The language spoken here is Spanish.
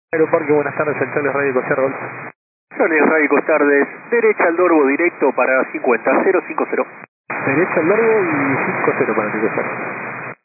Aeroparque, buenas tardes, centrales Radio Costa Golf. Centrales Radio Costa, derecha al Dorbo directo para 50, 050. Derecha al largo y 5-0 para el Costa.